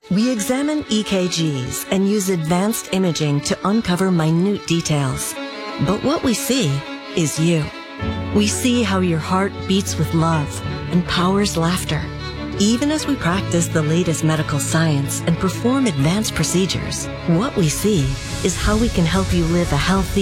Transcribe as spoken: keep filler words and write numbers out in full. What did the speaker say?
We examine E K Gs and use advanced imaging to uncover minute details. But what we see is you. We see how your heart beats with love and powers laughter. Even as we practice the latest medical science and perform advanced procedures, what we see is how we can help you live a healthy